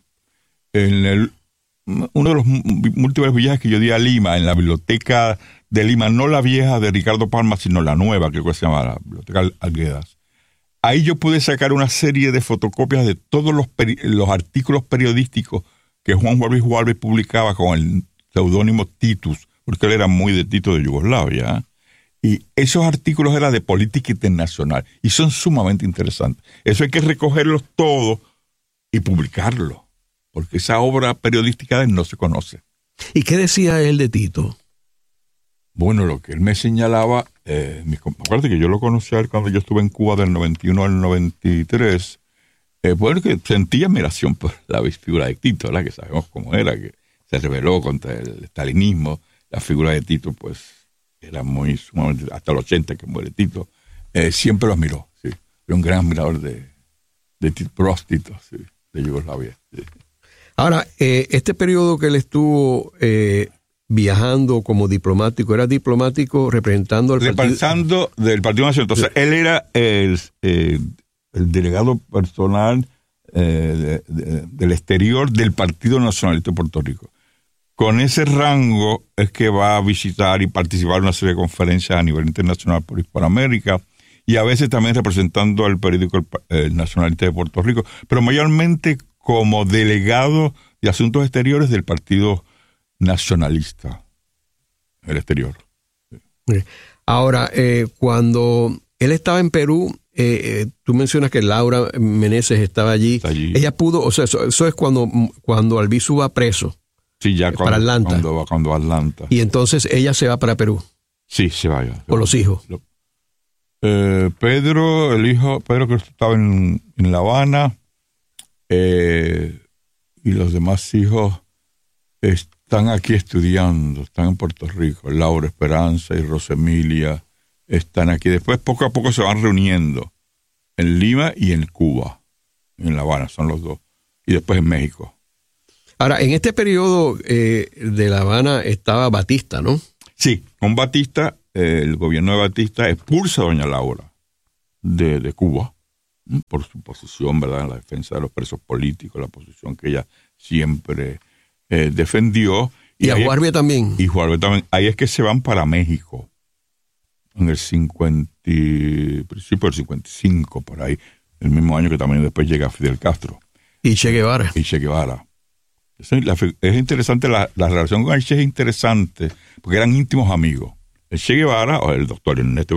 Uno de los múltiples viajes que yo di a Lima, en la biblioteca de Lima, no la vieja de Ricardo Palma, sino la nueva, creo que se llama la Biblioteca Alguedas. Ahí yo pude sacar una serie de fotocopias de todos los artículos periodísticos que Juan Juárez publicaba con el seudónimo Titus, porque él era muy de Tito de Yugoslavia, y esos artículos eran de política internacional, y son sumamente interesantes. Eso hay que recogerlos todos y publicarlos, porque esa obra periodística de él no se conoce. ¿Y qué decía él de Tito? Bueno, lo que él me señalaba, acuérdate que yo lo conocí a él cuando yo estuve en Cuba del 91 al 93, bueno, que sentía admiración por la figura de Tito, ¿verdad? Que sabemos cómo era, que se rebeló contra el estalinismo. La figura de Tito, pues, era muy sumamente, hasta el 80 que muere Tito, siempre lo admiró, sí. Era un gran admirador de Tito, sí, de Yugoslavia. Sí. Ahora, este periodo que él estuvo viajando como diplomático, ¿era diplomático representando al partido? Del Partido Nacional. Entonces, él era el delegado personal del exterior del Partido Nacionalista de Puerto Rico. Con ese rango es que va a visitar y participar en una serie de conferencias a nivel internacional por Hispanoamérica, y a veces también representando al periódico El Nacionalista de Puerto Rico, pero mayormente como delegado de Asuntos Exteriores del Partido Nacionalista, el exterior. Ahora, cuando él estaba en Perú, tú mencionas que Laura Meneses estaba allí. Ella pudo, o sea, eso es cuando Albizu va preso. Sí, ya para Atlanta. Cuando va a Atlanta. Y entonces ella se va para Perú. Sí, se va. Con los hijos. Pedro, el hijo, Pedro que estaba en La Habana, y los demás hijos están aquí estudiando, están en Puerto Rico. Laura Esperanza y Rosemilia están aquí. Después poco a poco se van reuniendo en Lima y en Cuba, en La Habana, son los dos. Y después en México. Ahora, en este periodo de La Habana estaba Batista, ¿no? Sí, con Batista, el gobierno de Batista expulsa a doña Laura de Cuba por su posición, ¿verdad?, en la defensa de los presos políticos, la posición que ella siempre defendió. Y a Juárez también. Y Juárez también. Ahí es que se van para México, en el principio del 55, por ahí, el mismo año que también después llega Fidel Castro. Y Che Guevara. Es interesante, la relación con el Che es interesante, porque eran íntimos amigos. El Che Guevara, o el doctor Ernesto